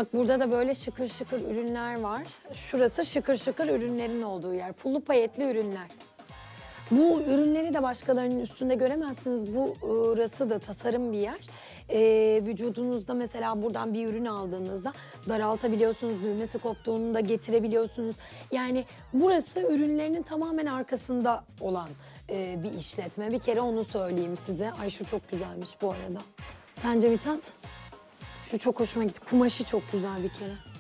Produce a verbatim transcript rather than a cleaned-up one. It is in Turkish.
Bak burada da böyle şıkır şıkır ürünler var. Şurası şıkır şıkır ürünlerin olduğu yer. Pullu payetli ürünler. Bu ürünleri de başkalarının üstünde göremezsiniz. Bu Burası da tasarım bir yer. Ee, vücudunuzda mesela buradan bir ürün aldığınızda daraltabiliyorsunuz. Düğmesi koptuğunu da getirebiliyorsunuz. Yani burası ürünlerinin tamamen arkasında olan e, bir işletme. Bir kere onu söyleyeyim size. Ay şu çok güzelmiş bu arada. Sence Mithat? Şu çok hoşuma gitti. Kumaşı çok güzel bir kere.